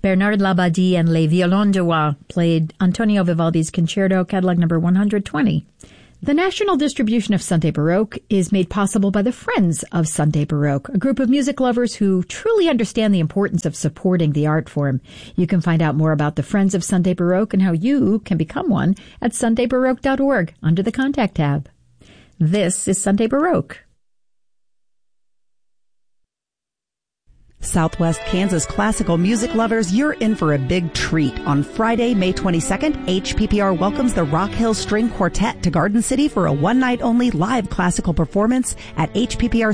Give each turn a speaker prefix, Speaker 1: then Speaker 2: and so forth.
Speaker 1: Bernard Labadie and Les Violons de Joie played Antonio Vivaldi's Concerto, Catalog number 120. The national distribution of Sunday Baroque is made possible by the Friends of Sunday Baroque, a group of music lovers who truly understand the importance of supporting the art form. You can find out more about the Friends of Sunday Baroque and how you can become one at sundaybaroque.org under the Contact tab. This is Sunday Baroque.
Speaker 2: Southwest Kansas classical music lovers, you're in for a big treat. On Friday, May 22nd, HPPR welcomes the Rock Hill String Quartet to Garden City for a one-night-only live classical performance at HPPR